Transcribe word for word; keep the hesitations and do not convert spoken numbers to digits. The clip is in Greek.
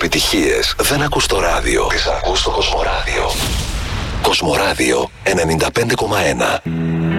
επιτυχίες δεν ακούς στο ράδιο. Τις ακούς στο Κοσμοράδιο. Κοσμοράδιο ενενήντα πέντε κόμμα ένα.